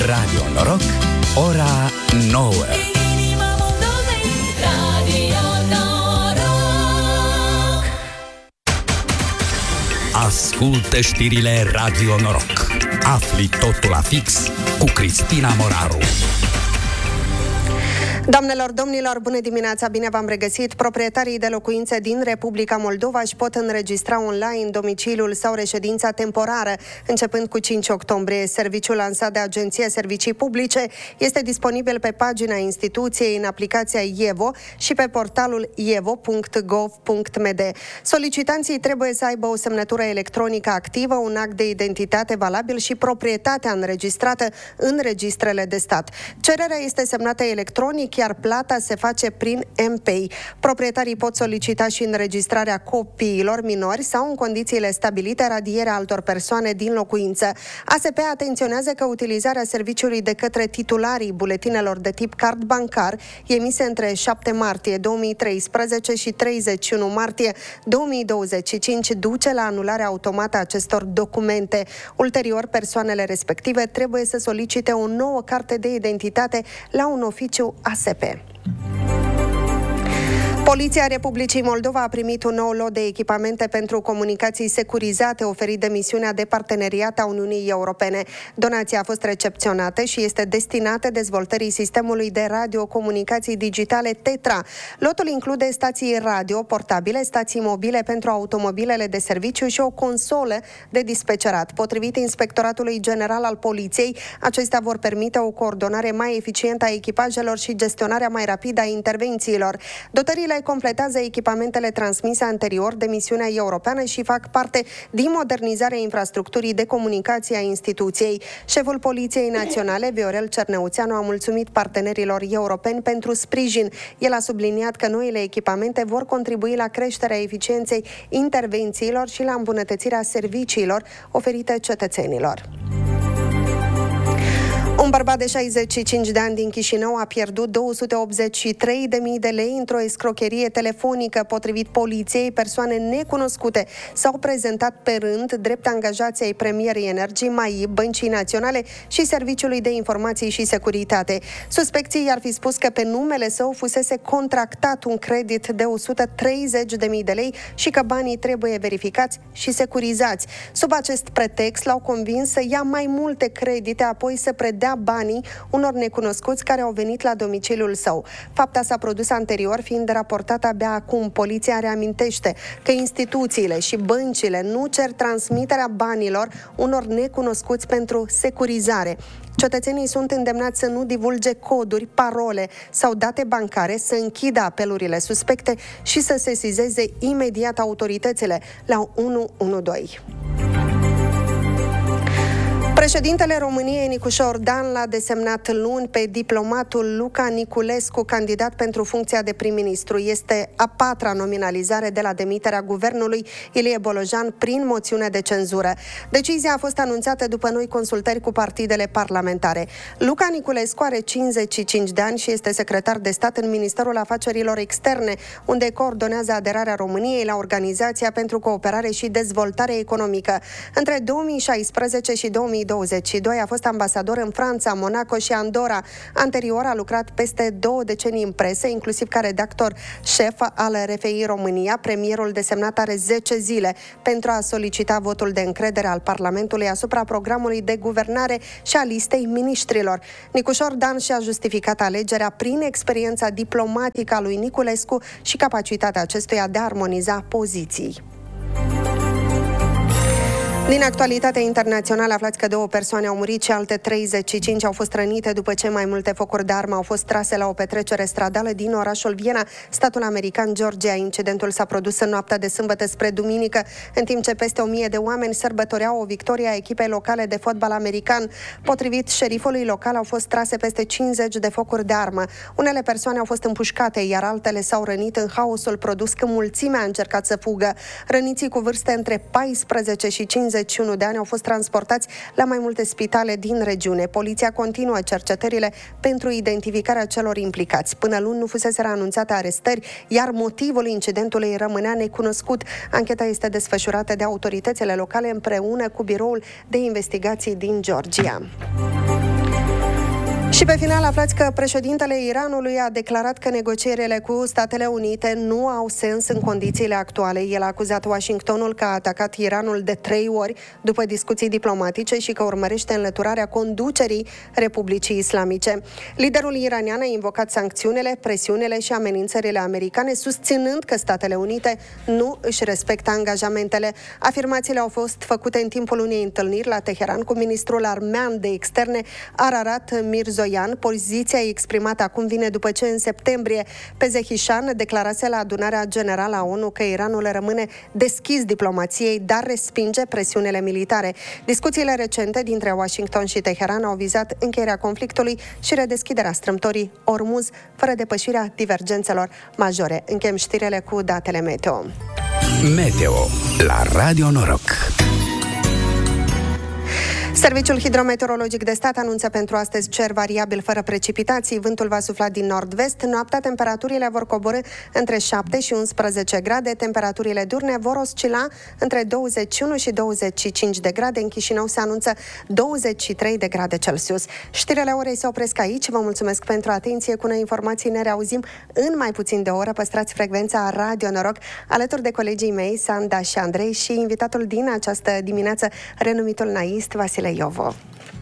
Radio Noroc, ora 9. Ascultă știrile Radio Noroc. Afli totul la fix cu Cristina Moraru. Doamnelor, domnilor, bună dimineața, bine v-am regăsit. Proprietarii de locuințe din Republica Moldova își pot înregistra online domiciliul sau reședința temporară. Începând cu 5 octombrie, serviciul lansat de Agenția Servicii Publice este disponibil pe pagina instituției, în aplicația Ievo și pe portalul ievo.gov.md. Solicitanții trebuie să aibă o semnătură electronică activă, un act de identitate valabil și proprietatea înregistrată în registrele de stat. Cererea este semnată electronic, iar plata se face prin M-Pay. Proprietarii pot solicita și înregistrarea copiilor minori sau, în condițiile stabilite, radierea altor persoane din locuință. ASP atenționează că utilizarea serviciului de către titularii buletinelor de tip card bancar emise între 7 martie 2013 și 31 martie 2025 duce la anularea automată a acestor documente. Ulterior, persoanele respective trebuie să solicite o nouă carte de identitate la un oficiu ASP. Poliția Republicii Moldova a primit un nou lot de echipamente pentru comunicații securizate oferit de misiunea de parteneriat a Uniunii Europene. Donația a fost recepționată și este destinată dezvoltării sistemului de radiocomunicații digitale TETRA. Lotul include stații radio portabile, stații mobile pentru automobilele de serviciu și o consolă de dispecerat. Potrivit Inspectoratului General al Poliției, acestea vor permite o coordonare mai eficientă a echipajelor și gestionarea mai rapidă a intervențiilor. Dotările completează echipamentele transmise anterior de misiunea europeană și fac parte din modernizarea infrastructurii de comunicație a instituției. Șeful Poliției Naționale, Viorel Cerneuțeanu, a mulțumit partenerilor europeni pentru sprijin. El a subliniat că noile echipamente vor contribui la creșterea eficienței intervențiilor și la îmbunătățirea serviciilor oferite cetățenilor. Un bărbat de 65 de ani din Chișinău a pierdut 283.000 de lei într-o escrocherie telefonică. Potrivit poliției, persoane necunoscute s-au prezentat pe rând drept angajații ai Premierii Energii, MAI, Băncii Naționale și Serviciului de Informații și Securitate. Suspecții i-ar fi spus că pe numele său fusese contractat un credit de 130.000 de lei și că banii trebuie verificați și securizați. Sub acest pretext l-au convins să ia mai multe credite, apoi să predea banii unor necunoscuți care au venit la domiciliul său. Fapta s-a produs anterior, fiind raportată abia acum. Poliția reamintește că instituțiile și băncile nu cer transmiterea banilor unor necunoscuți pentru securizare. Cetățenii sunt îndemnați să nu divulge coduri, parole sau date bancare, să închidă apelurile suspecte și să sesizeze imediat autoritățile la 112. Președintele României, Nicușor Dan, l-a desemnat luni pe diplomatul Luca Niculescu candidat pentru funcția de prim-ministru. Este a patra nominalizare de la demiterea guvernului Ilie Bolojan prin moțiune de cenzură. Decizia a fost anunțată după noi consultări cu partidele parlamentare. Luca Niculescu are 55 de ani și este secretar de stat în Ministerul Afacerilor Externe, unde coordonează aderarea României la Organizația pentru Cooperare și Dezvoltare Economică. Între 2016 și 2022 a fost ambasador în Franța, Monaco și Andorra. Anterior a lucrat peste 2 decenii în presă, inclusiv ca redactor șef al RFI România. Premierul desemnat are 10 zile pentru a solicita votul de încredere al Parlamentului asupra programului de guvernare și a listei miniștrilor. Nicușor Dan și-a justificat alegerea prin experiența diplomatică a lui Niculescu și capacitatea acestuia de a armoniza poziții. Din actualitatea internațională aflați că 2 persoane au murit și alte 35 au fost rănite după ce mai multe focuri de armă au fost trase la o petrecere stradală din orașul Viena, statul american Georgia. Incidentul s-a produs în noaptea de sâmbătă spre duminică, în timp ce peste 1000 de oameni sărbătoreau o victorie a echipei locale de fotbal american. Potrivit șerifului local, au fost trase peste 50 de focuri de armă. Unele persoane au fost împușcate, iar altele s-au rănit în haosul produs când mulțimea a încercat să fugă. Răniții cu vârste între 14 și 51 de ani au fost transportați la mai multe spitale din regiune. Poliția continuă cercetările pentru identificarea celor implicați. Până luni nu fusese anunțate arestări, iar motivul incidentului rămânea necunoscut. Ancheta este desfășurată de autoritățile locale împreună cu Biroul de Investigații din Georgia. Și pe final aflați că președintele Iranului a declarat că negocierile cu Statele Unite nu au sens în condițiile actuale. El a acuzat Washingtonul că a atacat Iranul de 3 ori după discuții diplomatice și că urmărește înlăturarea conducerii Republicii Islamice. Liderul iranian a invocat sancțiunile, presiunile și amenințările americane, susținând că Statele Unite nu își respectă angajamentele. Afirmațiile au fost făcute în timpul unei întâlniri la Teheran cu ministrul armean de externe Ararat Mirzoyan. Poziția exprimată acum vine după ce în septembrie Pezeshkian declarase la adunarea generală a ONU că Iranul rămâne deschis diplomației, dar respinge presiunile militare. Discuțiile recente dintre Washington și Teheran au vizat încheierea conflictului și redeschiderea strâmtorii Ormuz, fără depășirea divergențelor majore. Încheiem știrile cu datele meteo. Meteo la Radio Noroc. Serviciul Hidrometeorologic de Stat anunță pentru astăzi cer variabil fără precipitații. Vântul va sufla din nord-vest. Noaptea temperaturile vor coborî între 7 și 11 grade. Temperaturile diurne vor oscila între 21 și 25 de grade. În Chișinău se anunță 23 de grade Celsius. Știrile orei se opresc aici. Vă mulțumesc pentru atenție. Cu noi informații ne reauzim în mai puțin de o oră. Păstrați frecvența Radio Noroc alături de colegii mei, Sanda și Andrei, și invitatul din această dimineață, renumitul naist Vasile Iovo.